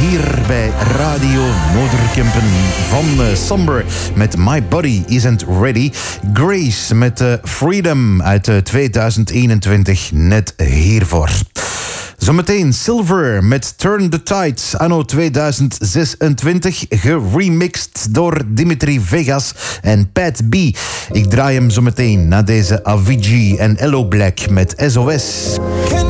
hier bij Radio Noorderkempen van Somber met My Body Isn't Ready. Grace met Freedom uit 2021, net hiervoor. Zometeen Silver met Turn the Tides anno 2026, geremixed door Dimitri Vegas en Pat B. Ik draai hem zometeen na deze Avicii en Ello Black met SOS.